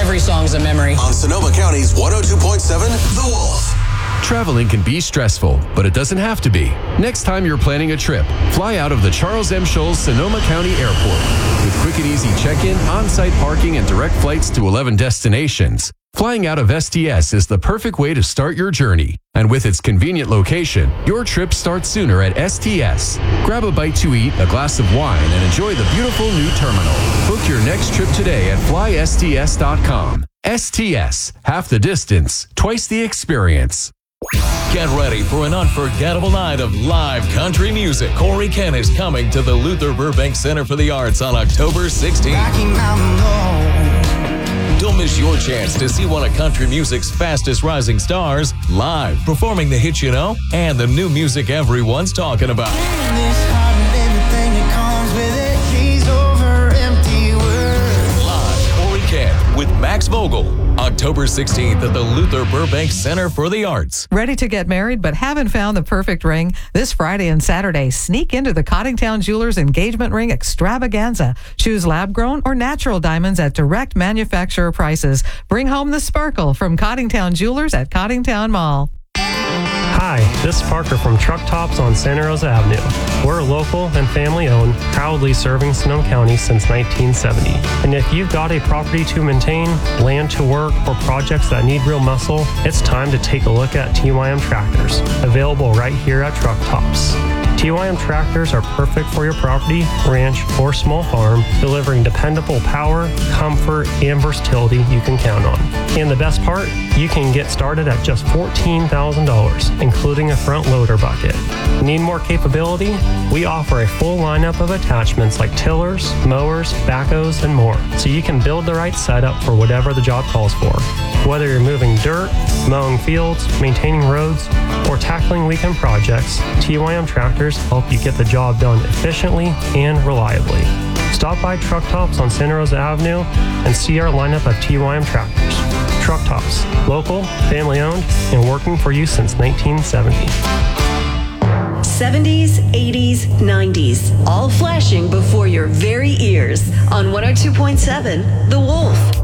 Every song's a memory. On Sonoma County's 102.7, The Wolf. Traveling can be stressful, but it doesn't have to be. Next time you're planning a trip, fly out of the Charles M. Scholes Sonoma County Airport. With quick and easy check-in, on-site parking, and direct flights to 11 destinations, flying out of STS is the perfect way to start your journey. And with its convenient location, your trip starts sooner at STS. Grab a bite to eat, a glass of wine, and enjoy the beautiful new terminal. Book your next trip today at flysts.com. STS, half the distance, twice the experience. Get ready for an unforgettable night of live country music. Corey Kent is coming to the Luther Burbank Center for the Arts on October 16th. Don't miss your chance to see one of country music's fastest rising stars live, performing the hits you know and the new music everyone's talking about. Live, Corey Kent with Max Vogel, October 16th at the Luther Burbank Center for the Arts. Ready to get married but haven't found the perfect ring? This Friday and Saturday, sneak into the Coddingtown Jewelers Engagement Ring Extravaganza. Choose lab-grown or natural diamonds at direct manufacturer prices. Bring home the sparkle from Coddingtown Jewelers at Coddingtown Mall. Hi, this is Parker from Truck Tops on Santa Rosa Avenue. We're local and family-owned, proudly serving Sonoma County since 1970. And if you've got a property to maintain, land to work, or projects that need real muscle, it's time to take a look at TYM Tractors, available right here at Truck Tops. TYM Tractors are perfect for your property, ranch, or small farm, delivering dependable power, comfort, and versatility you can count on. And the best part, you can get started at just $14,000, including a front loader bucket. Need more capability? We offer a full lineup of attachments like tillers, mowers, backhoes, and more, so you can build the right setup for whatever the job calls for. Whether you're moving dirt, mowing fields, maintaining roads, or tackling weekend projects, TYM Tractors help you get the job done efficiently and reliably. Stop by Truck Tops on Santa Rosa Avenue and see our lineup of TYM Tractors. Truck Tops, local, family-owned, and working for you since 1970. 70s, 80s, 90s, all flashing before your very ears on 102.7 The Wolf.